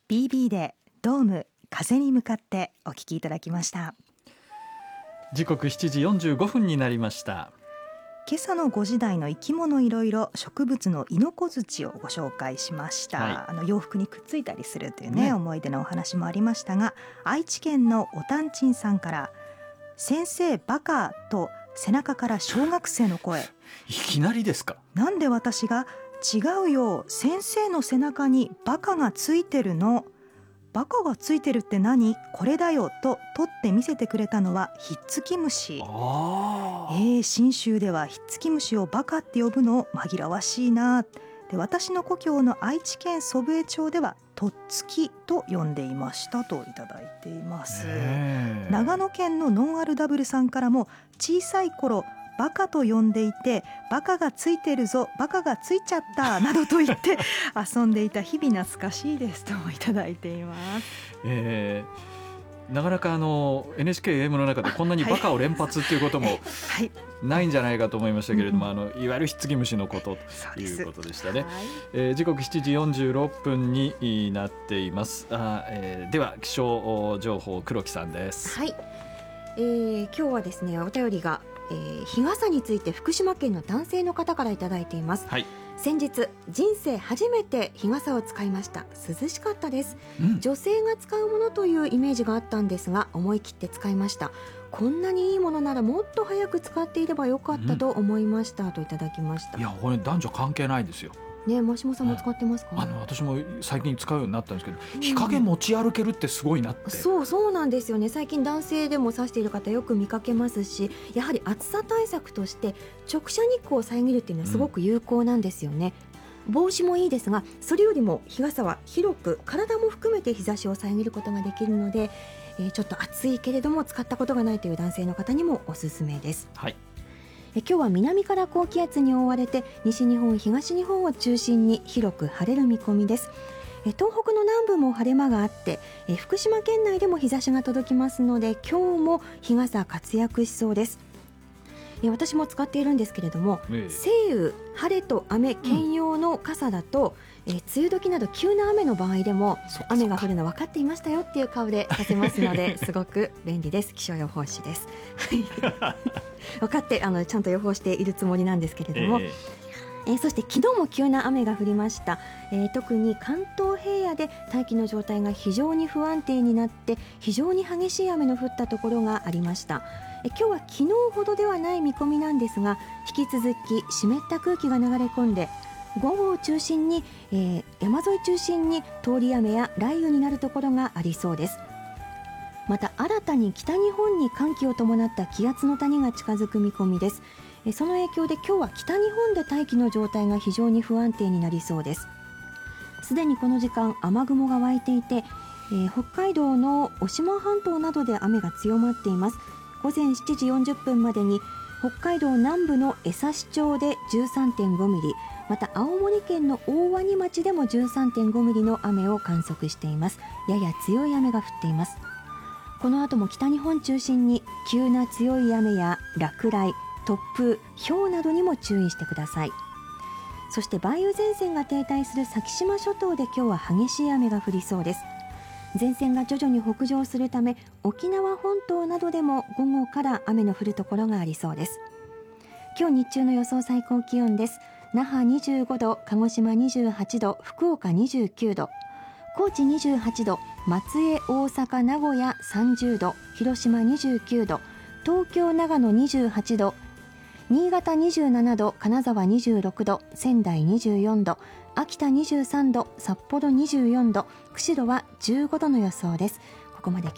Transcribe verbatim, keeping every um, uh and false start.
ビービー でドーム風に向かってお聞きいただきました。 時刻しちじよんじゅうごふんになりました。 今朝のごじ台の生き物いろいろ植物のイノコズチをご紹介しました、はい、あの洋服にくっついたりするというね、ね思い出のお話もありましたが、愛知県のおたんちんさんから、先生バカと背中から小学生の声いきなりですか。 なんで私が違うよ、先生の背中にバカがついてるの、バカがついてるって何、これだよと取って見せてくれたのはひっつき虫。あ、えー、信州ではひっつき虫をバカって呼ぶの紛らわしいな。で、私の故郷の愛知県祖父江町ではとっつきと呼んでいましたといただいています。長野県のノンアルダブルさんからも、小さい頃バカと呼んでいて、バカがついてるぞ、バカがついちゃったなどと言って遊んでいた日々懐かしいですともいただいています。 えー、なかなかあの エヌエイチケーエーエム の中でこんなにバカを連発っていうこともないんじゃないかと思いましたけれども、はいはい、あのいわゆるひっつき虫のことということでしたね。はい、えー、時刻しちじよんじゅうろっぷんになっています。あ、えー、では気象情報、黒木さんです。 はい、えー、今日はですね、お便りがえー、日傘について福島県の男性の方からいただいています。はい、先日人生初めて日傘を使いました。涼しかったです、うん、女性が使うものというイメージがあったんですが、思い切って使いました。こんなにいいものならもっと早く使っていればよかったと思いました、うん、といただきました。 いや、これ男女関係ないですよね。マシモさんも使ってますか？ あの私も最近使うようになったんですけど、うん、日陰持ち歩けるってすごいなって。 そうそうなんですよね。最近男性でも差している方よく見かけますし、やはり暑さ対策として直射日光を遮るっていうのはすごく有効なんですよね。うん、帽子もいいですが、それよりも日傘は広く体も含めて日差しを遮ることができるので、えー、ちょっと暑いけれども使ったことがないという男性の方にもおすすめです。はい、今日は南から高気圧に覆われて、西日本東日本を中心に広く晴れる見込みです。東北の南部も晴れ間があって、福島県内でも日差しが届きますので、今日も日傘活躍しそうです。私も使っているんですけれども、ええ、晴雨晴れと雨兼用の傘だと、うん、え梅雨時など急な雨の場合でも雨が降るの分かっていましたよっていう顔でさせますのですごく便利です。気象予報士です分かってあのちゃんと予報しているつもりなんですけれども、ええー、そして昨日も急な雨が降りました。えー、特に関東平野で大気の状態が非常に不安定になって非常に激しい雨の降ったところがありました。え今日は昨日ほどではない見込みなんですが、引き続き湿った空気が流れ込んで、午後を中心に、えー、山沿い中心に通り雨や雷雨になるところがありそうです。また新たに北日本に寒気を伴った気圧の谷が近づく見込みです。その影響で今日は北日本で大気の状態が非常に不安定になりそうです。すでにこの時間雨雲が湧いていて、えー、北海道の渡島半島などで雨が強まっています。午前しちじよんじゅっぷんまでに北海道南部の江差町で じゅうさんてんご ミリ、また青森県の大鰐町でも じゅうさんてんご ミリの雨を観測しています。やや強い雨が降っています。この後も北日本中心に急な強い雨や落雷、突風、雹などにも注意してください。そして梅雨前線が停滞する先島諸島で今日は激しい雨が降りそうです。前線が徐々に北上するため、沖縄本島などでも午後から雨の降るところがありそうです。今日日中の予想最高気温です。那覇にじゅうごど、鹿児島にじゅうはちど、福岡にじゅうきゅうど、高知にじゅうはちど、松江、大阪、名古屋さんじゅうど、広島にじゅうきゅうど、東京、長野にじゅうはちど、新潟にじゅうななど、金沢にじゅうろくど、仙台にじゅうよんど、秋田にじゅうさんど、札幌にじゅうよんど、釧路はじゅうごどの予想です。ここまで